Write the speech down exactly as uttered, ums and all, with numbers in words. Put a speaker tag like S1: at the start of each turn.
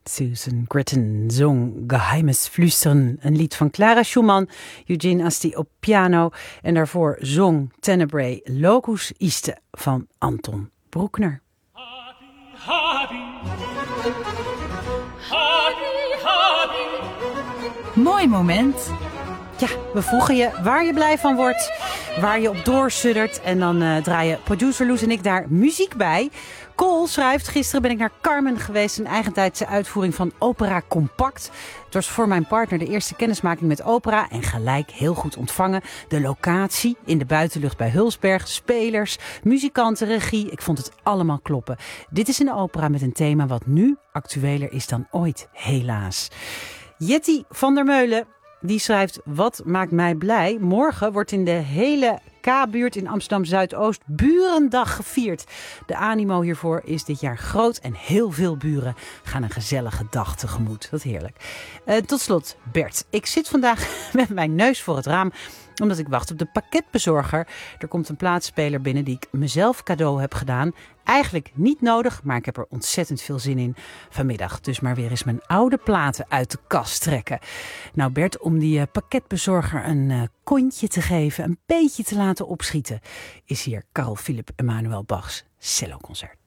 S1: Susan Gritton zong Geheimes Flüstern, een lied van Clara Schumann, Eugene Asti op piano en daarvoor zong Tenebrae Locus Iste van Anton Bruckner.
S2: Happy, happy. Happy, happy.
S3: Mooi moment.
S1: Ja, we vroegen je waar je blij van wordt, waar je op doorsuddert en dan uh, draaien producer Loes en ik daar muziek bij. Cole schrijft, gisteren ben ik naar Carmen geweest, een eigentijdse uitvoering van Opera Compact. Het was voor mijn partner de eerste kennismaking met opera en gelijk heel goed ontvangen. De locatie in de buitenlucht bij Hulsberg, spelers, muzikanten, regie, ik vond het allemaal kloppen. Dit is een opera met een thema wat nu actueler is dan ooit, helaas. Jetty van der Meulen, die schrijft, wat maakt mij blij? Morgen wordt in de hele K-buurt in Amsterdam-Zuidoost Burendag gevierd. De animo hiervoor is dit jaar groot en heel veel buren gaan een gezellige dag tegemoet. Wat heerlijk. Uh, tot slot, Bert. Ik zit vandaag met mijn neus voor het raam omdat ik wacht op de pakketbezorger. Er komt een plaatspeler binnen die ik mezelf cadeau heb gedaan. Eigenlijk niet nodig, maar ik heb er ontzettend veel zin in vanmiddag. Dus maar weer eens mijn oude platen uit de kast trekken. Nou Bert, om die uh, pakketbezorger een uh, kontje te geven, een beetje te laten opschieten, is hier Carl Philipp Emanuel Bachs celloconcert.